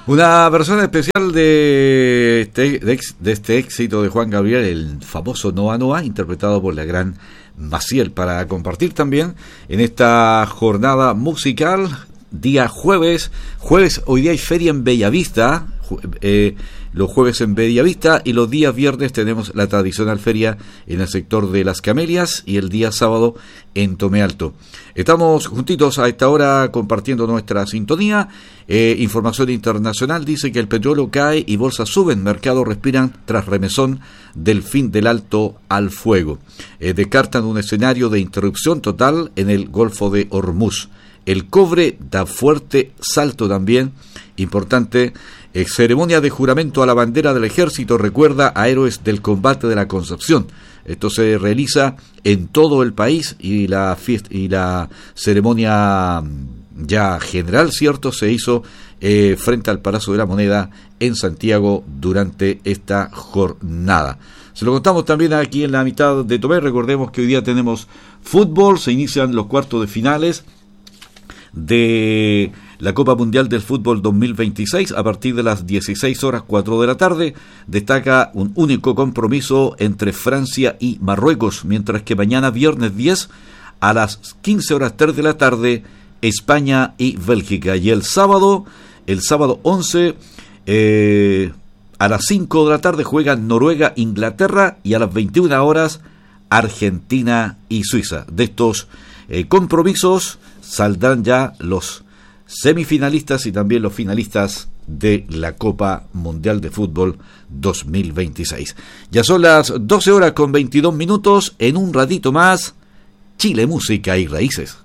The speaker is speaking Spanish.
Una versión especial de este éxito de Juan Gabriel, el famoso Noa Noa, interpretado por la gran Maciel, para compartir también en esta jornada musical, día jueves. Hoy día hay feria en Bellavista, los jueves en Bellavista, y los días viernes tenemos la tradicional feria en el sector de Las Camelias y el día sábado en Tomé Alto. Estamos juntitos a esta hora compartiendo nuestra sintonía. Información internacional dice que el petróleo cae y bolsas suben, mercados respiran tras remesón del fin del alto al fuego. Descartan un escenario de interrupción total en el Golfo de Hormuz. El cobre da fuerte salto también, importante. Ceremonia de juramento a la bandera del ejército recuerda a héroes del combate de la Concepción. Esto se realiza en todo el país y la ceremonia ya general, ¿cierto?, se hizo frente al Palacio de la Moneda en Santiago durante esta jornada. Se lo contamos también aquí en la mitad de Tomé. Recordemos que hoy día tenemos fútbol, se inician los cuartos de finales de la Copa Mundial del Fútbol 2026 a partir de las 16:04 de la tarde. Destaca un único compromiso entre Francia y Marruecos, mientras que mañana viernes 10 a las 15:03 de la tarde España y Bélgica, y el sábado 11 a las 5 de la tarde juegan Noruega, Inglaterra, y a las 21 horas Argentina y Suiza. De estos compromisos saldrán ya los semifinalistas y también los finalistas de la Copa Mundial de Fútbol 2026. Ya son las 12:22. En un ratito más, Chile, música y raíces.